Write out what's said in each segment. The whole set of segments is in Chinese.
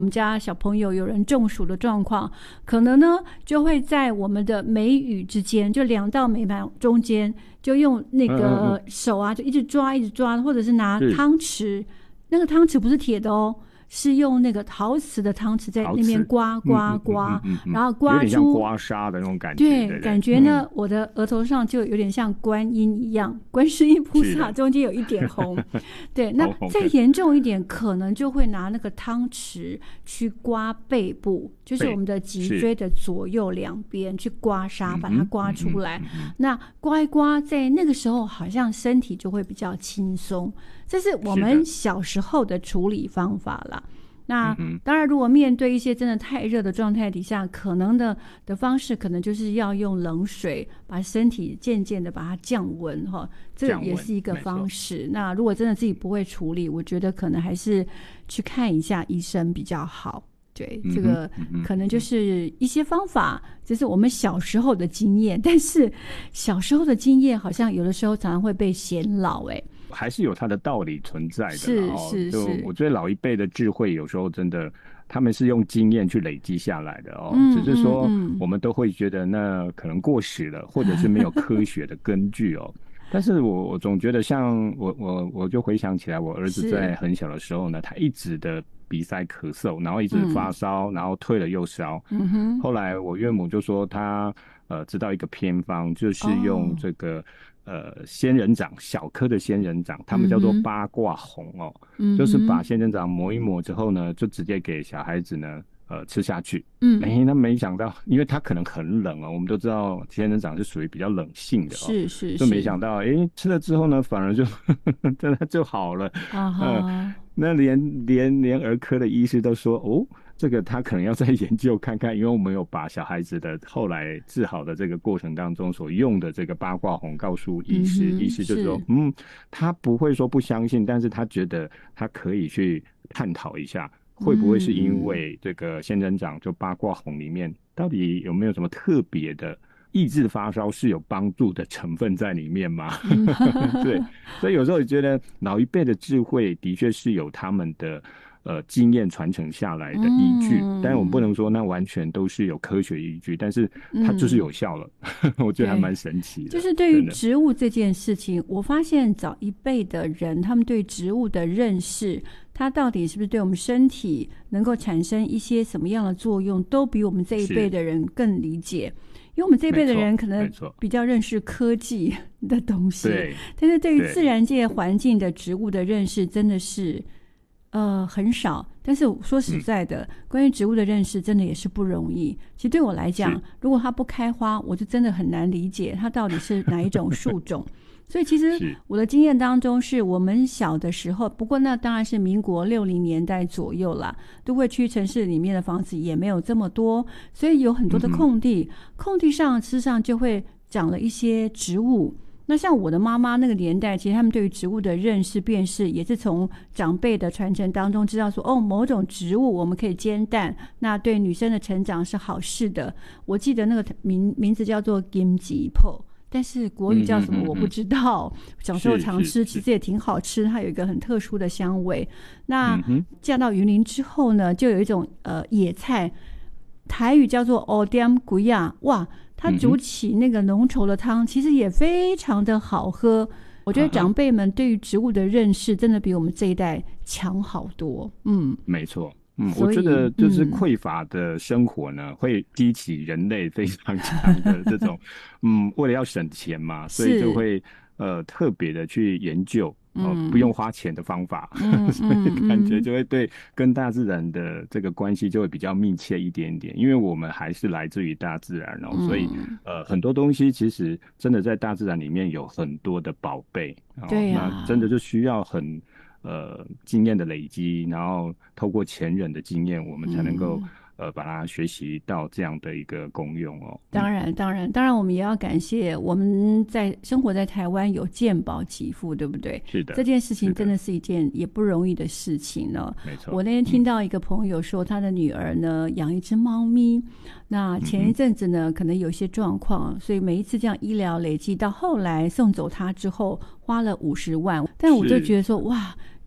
我们家小朋友有人中暑的状况，可能呢就会在我们的眉宇之间，就2道眉毛中间，就用那个手啊，就一直抓一直抓，或者是拿汤匙，那个汤匙不是铁的哦，是用那个陶瓷的汤匙在那边刮刮刮，然后刮出有点像刮痧的那种感觉。 对，感觉呢，我的额头上就有点像观音一样，观世音菩萨中间有一点红。对，那再严重一点，可能就会拿那个汤匙去刮背部，就是我们的脊椎的左右两边去刮痧，把它刮出来。那刮一刮，在那个时候好像身体就会比较轻松。这是我们小时候的处理方法啦。那当然，如果面对一些真的太热的状态底下，可能的方式可能就是要用冷水把身体渐渐的把它降温哈，这也是一个方式。那如果真的自己不会处理，我觉得可能还是去看一下医生比较好。对，这个可能就是一些方法，这是我们小时候的经验，但是小时候的经验好像有的时候常常会被显老还是有它的道理存在的。 是就我觉得老一辈的智慧有时候真的他们是用经验去累积下来的只是说我们都会觉得那可能过时了，或者是没有科学的根据但是我总觉得像我就回想起来，我儿子在很小的时候呢，他一直的鼻塞咳嗽，然后一直发烧，然后退了又烧。后来我岳母就说他知道一个偏方，就是用这个仙人掌，小颗的仙人掌，他们叫做八卦红就是把仙人掌磨一磨之后呢，就直接给小孩子呢吃下去。那没想到，因为它可能很冷我们都知道仙人掌是属于比较冷性的是， 就没想到吃了之后呢，反而就真的就好了。那连儿科的医师都说这个他可能要再研究看看，因为我们有把小孩子的后来治好的这个过程当中所用的这个八卦红告诉医师，医师就说他不会说不相信，但是他觉得他可以去探讨一下，会不会是因为这个仙人掌就八卦红里面到底有没有什么特别的抑制发烧是有帮助的成分在里面吗？对，所以有时候我觉得老一辈的智慧的确是有他们的经验传承下来的依据，但是我们不能说那完全都是有科学依据，但是它就是有效了。我觉得还蛮神奇的。 就是对于植物这件事情，我发现早一辈的人他们对植物的认识，它到底是不是对我们身体能够产生一些什么样的作用，都比我们这一辈的人更理解。因为我们这一辈的人可能比较认识科技的东西，但是对于自然界环境的植物的认识真的是很少。但是说实在的，关于植物的认识真的也是不容易。其实对我来讲，如果它不开花，我就真的很难理解它到底是哪一种树种。所以其实我的经验当中，是我们小的时候，不过那当然是民国60年代左右啦，都会区城市里面的房子也没有这么多，所以有很多的空地，空地上事实上就会长了一些植物。那像我的妈妈那个年代，其实他们对于植物的认识辨识也是从长辈的传承当中知道说某种植物我们可以煎蛋，那对女生的成长是好事的。我记得那个名字叫做金吉破，但是国语叫什么我不知道。小时候常吃，其实也挺好吃，它有一个很特殊的香味。那嫁到云林之后呢，就有一种野菜，台语叫做蚵点龟啊，哇，它煮起那个浓稠的汤，其实也非常的好喝。我觉得长辈们对于植物的认识真的比我们这一代强好多。 没错。我觉得就是匮乏的生活呢，会激起人类非常强的这种为了要省钱嘛，所以就会特别的去研究不用花钱的方法，所以感觉就会对跟大自然的这个关系就会比较密切一点点，因为我们还是来自于大自然所以很多东西其实真的在大自然里面有很多的宝贝对那真的就需要很经验的累积，然后透过前人的经验，我们才能够把它学习到这样的一个功用当然我们也要感谢我们生活在台湾有健保给付，对不对？ 是的， 这件事情真的是一件也不容易的事情呢。 没错。 我那天听到一个朋友说，他的女儿呢养一只猫咪，那前一阵子呢可能有些状况，所以每一次这样医疗累计到后来送走他之后花了50万，但我就觉得说哇，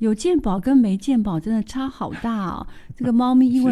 有健保跟没健保真的差好大哦。这个猫咪因为